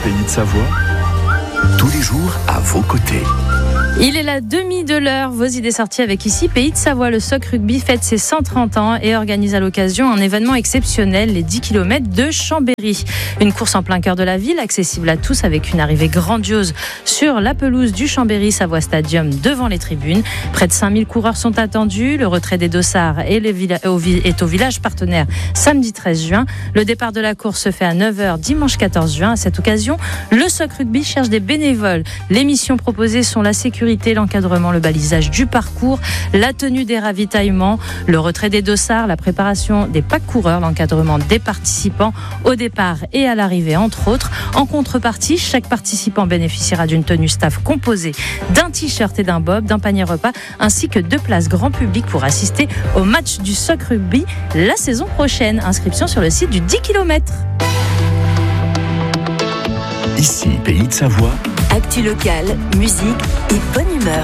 Pays de Savoie, tous les jours à vos côtés. Il est la demi de l'heure. Vos idées sorties avec ici Pays de Savoie. Le SOC Rugby fête ses 130 ans et organise à l'occasion un événement exceptionnel, les 10 km de Chambéry. Une course en plein cœur de la ville, accessible à tous avec une arrivée grandiose sur la pelouse du Chambéry Savoie Stadium devant les tribunes. Près de 5000 coureurs sont attendus. Le retrait des dossards est au village partenaire samedi 13 juin. Le départ de la course se fait à 9h dimanche 14 juin. À cette occasion, le SOC Rugby cherche des bénévoles. Les missions proposées sont la sécurité, l'encadrement, le balisage du parcours, la tenue des ravitaillements, le retrait des dossards, la préparation des packs coureurs, l'encadrement des participants au départ et à l'arrivée, entre autres. En contrepartie, chaque participant bénéficiera d'une tenue staff composée d'un t-shirt et d'un bob, d'un panier repas, ainsi que 2 places grand public pour assister au match du SOC Rugby la saison prochaine. Inscription sur le site du 10 km. Ici, Pays de Savoie. Actu locale, musique et bonne humeur.